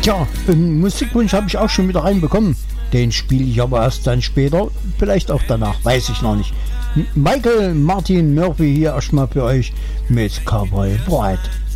Tja, einen Musikwunsch habe ich auch schon wieder reinbekommen. Den spiele ich aber erst dann später, vielleicht auch danach, weiß ich noch nicht. Michael Martin Murphy hier erstmal für euch mit Cowboy Bright.